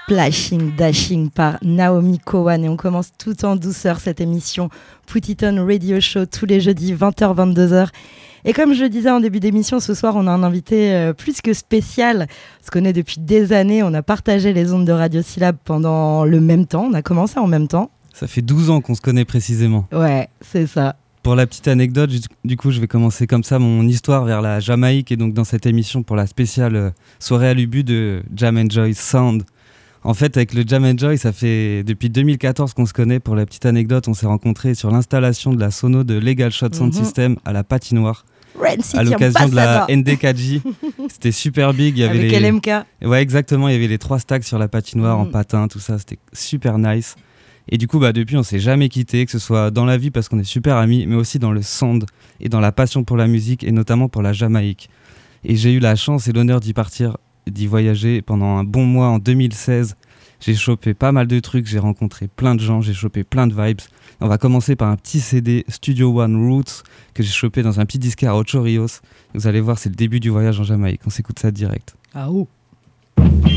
Splashing Dashing par Naomi Cowan et on commence tout en douceur cette émission Put It On Radio Show tous les jeudis 20h-22h. Et comme je le disais en début d'émission, ce soir on a un invité plus que spécial. On se connaît depuis des années, on a partagé les ondes de Radio Syllab pendant le même temps, on a commencé en même temps. Ça fait 12 ans qu'on se connaît précisément. Ouais, c'est ça. Pour la petite anecdote, du coup, je vais commencer comme ça mon histoire vers la Jamaïque et donc dans cette émission pour la spéciale soirée à l'Ubu de Jam & Joy Sound. En fait, avec le Jam & Joy, ça fait depuis 2014 qu'on se connaît. Pour la petite anecdote, on s'est rencontrés sur l'installation de la sono de Legal Shot Sound System à la patinoire. À l'occasion de la NDKJ. C'était super big. Il y avait avec LMK. Ouais, exactement. Il y avait les 3 stacks sur la patinoire en patin, tout ça. C'était super nice. Et du coup, depuis, on s'est jamais quitté, que ce soit dans la vie parce qu'on est super amis, mais aussi dans le sound et dans la passion pour la musique et notamment pour la Jamaïque. Et j'ai eu la chance et l'honneur d'y voyager pendant un bon mois en 2016. J'ai chopé pas mal de trucs, j'ai rencontré plein de gens, j'ai chopé plein de vibes. On va commencer par un petit CD Studio One Roots que j'ai chopé dans un petit disquaire à Ocho Rios. Vous allez voir, c'est le début du voyage en Jamaïque. On s'écoute ça direct. Ah ouh.